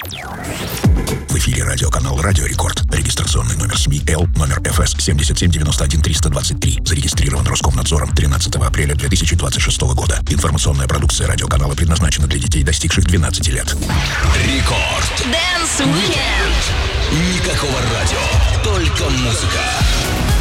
В эфире радиоканал «Радио Рекорд». Регистрационный номер СМИ Л, номер ФС 7791-323. Зарегистрирован Роскомнадзором 13 апреля 2026 года. Информационная продукция радиоканала предназначена для детей, достигших 12 лет. Рекорд. Dance Weekend. Никакого радио, только музыка.